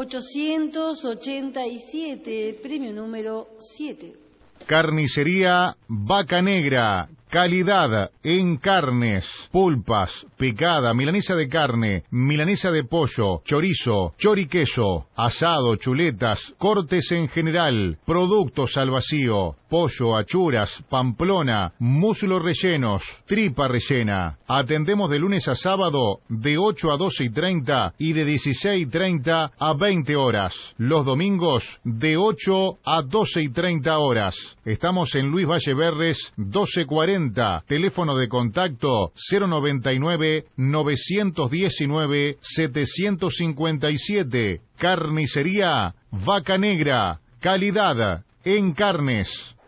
887, premio número 7. Carnicería Vaca Negra, calidad en carnes, pulpas, picada, milanesa de carne, milanesa de pollo, chorizo, choriqueso, asado, chuletas, cortes en general, productos al vacío, pollo, achuras, pamplona, muslo rellenos, tripa rellena. Atendemos de lunes a sábado de 8 a 12:30 y de 16:30 a 20 horas. Los domingos de 8 a 12:30 horas. Estamos en Luis Valle Berres 1240, teléfono de contacto 099-919-757, Carnicería Vaca Negra, calidad en carnes.